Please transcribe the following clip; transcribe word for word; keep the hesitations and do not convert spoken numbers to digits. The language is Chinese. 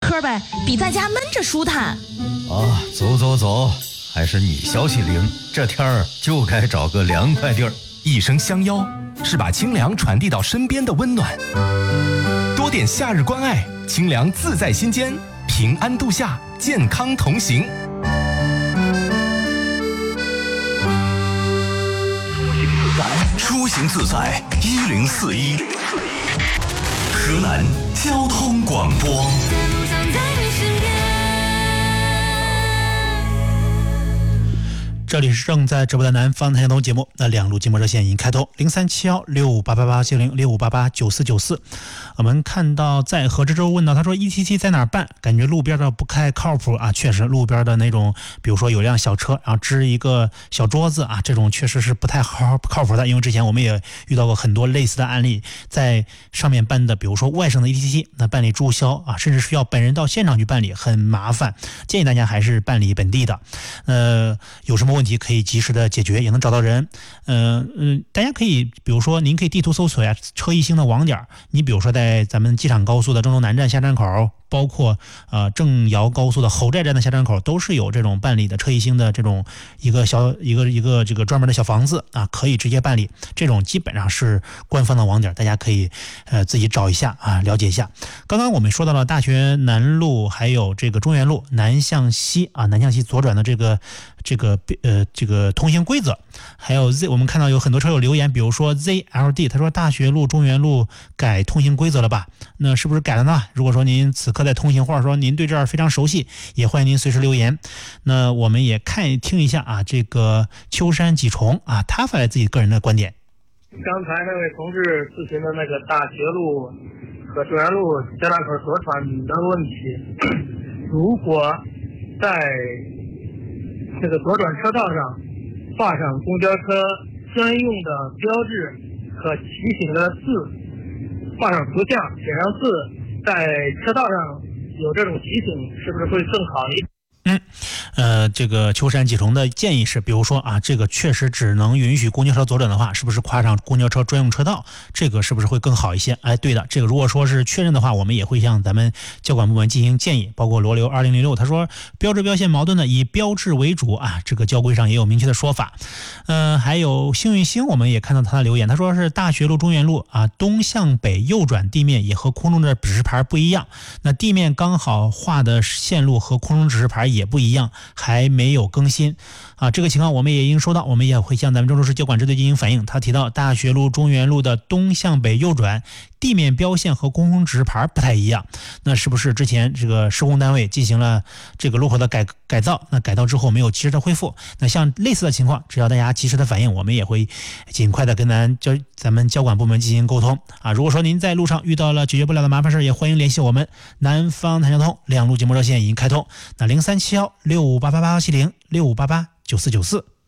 嗑呗，比在家闷着舒坦。 啊，走走走，还是你消息灵，这天儿就该找个凉快地儿。 一声相邀，是把清凉传递到身边的温暖。多点夏日关爱，清凉自在心间，平安度夏，健康同行。 出行自在一零四一，河南交通广播。 这里是正在直播的南方台通节目，那两路节目热线已经开通，零三七幺六五八八八七零六五八八九四九四。我们看到在河之洲问到，他说 E T C 在哪儿办？感觉路边的不太靠谱啊，确实路边的那种，比如说有辆小车，然后支一个小桌子啊，这种确实是不太好靠谱的。因为之前我们也遇到过很多类似的案例，在上面办的，比如说外省的 E T C， 那办理注销啊，甚至需要本人到现场去办理，很麻烦。建议大家还是办理本地的。呃，有什么问题可以及时的解决，也能找到人。嗯、呃、嗯，大家可以比如说您可以地图搜索呀车一星的网点，你比如说在咱们机场高速的郑州南站下站口，包括呃郑瑶高速的侯寨站的下站口，都是有这种办理的车一星的这种一个小一个一个这个专门的小房子啊，可以直接办理。这种基本上是官方的网点，大家可以呃自己找一下啊，了解一下。刚刚我们说到了大学南路，还有这个中原路南向西啊，南向西左转的这个这个呃这个通行规则，还有 Z， 我们看到有很多车友留言，比如说 Z L D， 他说大学路中原路改通行规则了吧？那是不是改了呢？如果说您此刻在通行，或者说您对这儿非常熟悉，也欢迎您随时留言。那我们也看听一下啊，这个秋山几重啊，他发来自己个人的观点。 刚才那位同志咨询的那个大学路和中原路交叉口左转的问题，如果在这个左转车道上画上公交车专用的标志和提醒的字，画上图像，写上字，在车道上有这种提醒，是不是会更好一点？ 嗯，呃，这个秋山几重的建议是，比如说啊，这个确实只能允许公交车左转的话，是不是跨上公交车专用车道？这个是不是会更好一些？哎，对的，这个如果说是确认的话，我们也会向咱们交管部门进行建议。包括罗流二零零六，他说标志标线矛盾的以标志为主啊，这个交规上也有明确的说法。嗯、呃，还有幸运星，我们也看到他的留言，他说是大学路中原路啊，东向北右转地面也和空中的指示牌不一样，那地面刚好画的线路和空中指示牌也不一样，还没有更新啊。这个情况我们也已经收到，我们也会向咱们郑州市交管支队进行反映。他提到大学路中原路的东向北右转地面标线和空中指示牌不太一样，那是不是之前这个施工单位进行了这个路口的改改造，那改造之后没有及时的恢复？那像类似的情况，只要大家及时的反映，我们也会尽快的跟咱交咱们交管部门进行沟通啊。如果说您在路上遇到了解决不了的麻烦事，也欢迎联系我们南方谈交通两路节目热线已经开通，那零三七幺六五八八八七零六五八八九四九四。